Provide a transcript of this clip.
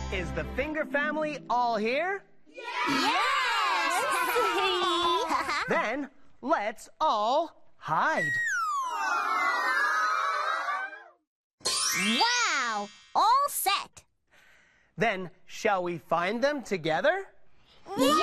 Is the Finger family all here? Yes! Then let's all hide. Wow! All set. Then shall we find them together?